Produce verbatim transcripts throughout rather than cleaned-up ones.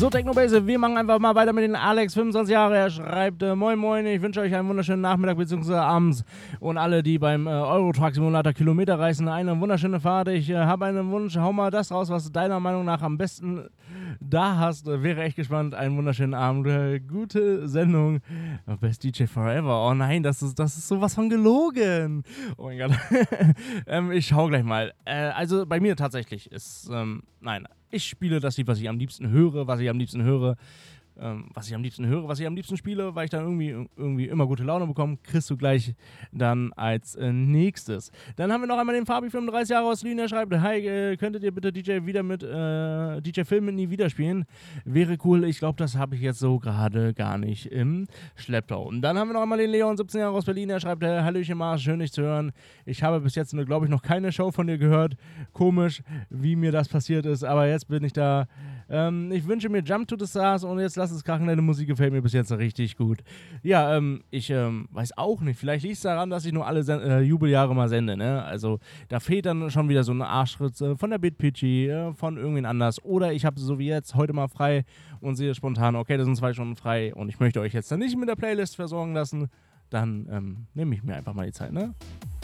So, Technobase, wir machen einfach mal weiter mit den Alex, fünfundzwanzig Jahre. Er schreibt, äh, moin moin, ich wünsche euch einen wunderschönen Nachmittag bzw. abends und alle, die beim äh, Euro-Truck Simulator Kilometer reisen, eine wunderschöne Fahrt. Ich äh, habe einen Wunsch, hau mal das raus, was du deiner Meinung nach am besten da hast. Äh, wäre echt gespannt. Einen wunderschönen Abend, äh, gute Sendung. Oh, Best D J Forever. Oh nein, das ist, das ist sowas von gelogen. Oh mein Gott. ähm, ich schau gleich mal. Äh, also bei mir tatsächlich ist, ähm, nein, ich spiele das Lied, was ich am liebsten höre, was ich am liebsten höre, ähm, was ich am liebsten höre, was ich am liebsten spiele, weil ich dann irgendwie, irgendwie immer gute Laune bekomme, kriegst du gleich dann als äh, nächstes. Dann haben wir noch einmal den Fabi, fünfunddreißig Jahre aus Berlin, der schreibt, hi, äh, könntet ihr bitte D J wieder mit, äh, D J Film mit nie wieder spielen? Wäre cool, ich glaube, das habe ich jetzt so gerade gar nicht im Schlepptau. Und dann haben wir noch einmal den Leon, siebzehn Jahre aus Berlin, der schreibt, äh, Hallöchen Mars, schön dich zu hören. Ich habe bis jetzt, glaube ich, noch keine Show von dir gehört. Komisch, wie mir das passiert ist, aber jetzt bin ich da. Ähm, ich wünsche mir Jump to the Stars und jetzt lass es krachen, deine Musik gefällt mir bis jetzt richtig gut. Ja, ähm, ich ähm, weiß auch nicht, vielleicht liegt es daran, dass ich nur alle Sen- äh, Jubeljahre mal sende, ne? Also da fehlt dann schon wieder so ein Arschritz äh, von der BitPitchy, äh, von irgendwen anders oder ich habe so wie jetzt heute mal frei und sehe spontan, okay, das sind zwei Stunden frei und ich möchte euch jetzt dann nicht mit der Playlist versorgen lassen, dann ähm, nehme ich mir einfach mal die Zeit, ne?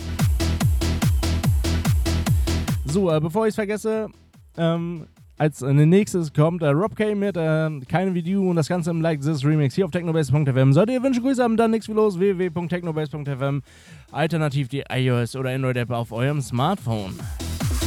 So, äh, bevor ich es vergesse, ähm, als äh, nächstes kommt äh, Rob K mit äh, Keine Video und das Ganze im Like This Remix hier auf technobase punkt f m. Solltet ihr Wünsche, Grüße haben, dann nichts wie los, w w w punkt technobase punkt f m. Alternativ die iOS oder Android-App auf eurem Smartphone.